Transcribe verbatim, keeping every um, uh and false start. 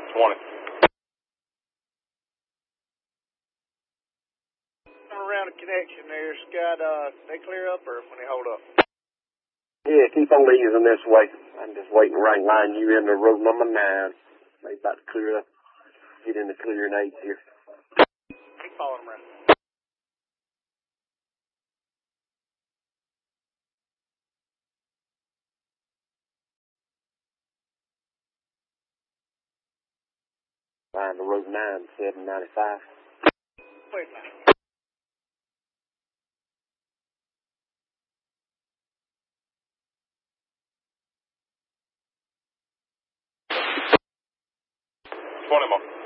twenty. Around the connection there, Scott, uh, they clear up or when they hold up? Yeah, keep on easing this way. I'm just waiting right line you into road number nine. They about to clear up. Get in the clearing eight here. Keep following them around. Line to road nine, seven ninety-five. Wait a minute. twenty more.